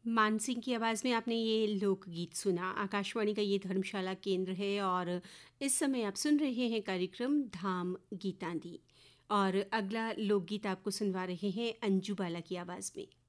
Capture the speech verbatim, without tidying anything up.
मानसिंह की आवाज़ में आपने ये लोकगीत सुना। आकाशवाणी का ये धर्मशाला केंद्र है और इस समय आप सुन रहे हैं कार्यक्रम धाम गीतांदी। और अगला लोकगीत आपको सुनवा रहे हैं अंजू बाला की आवाज़ में।